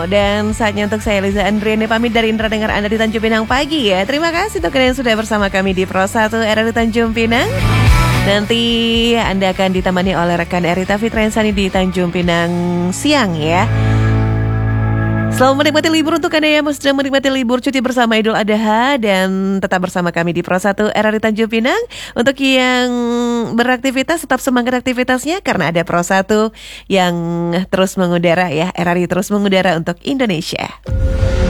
Dan saatnya untuk saya Liza Andriani pamit dari Indra dengar Anda di Tanjung Pinang pagi ya. Terima kasih untuk kalian yang sudah bersama kami di Pro 1 RRI Tanjung Pinang. Nanti Anda akan ditemani oleh rekan Erita Fitrensani di Tanjung Pinang siang ya. Selamat menikmati libur untuk Anda yang sedang menikmati libur cuti bersama Idul Adha. Dan tetap bersama kami di Pro 1 RRI Tanjung Pinang. Untuk yang beraktivitas tetap semangat aktivitasnya karena ada Pro 1 yang terus mengudara ya. RRI terus mengudara untuk Indonesia.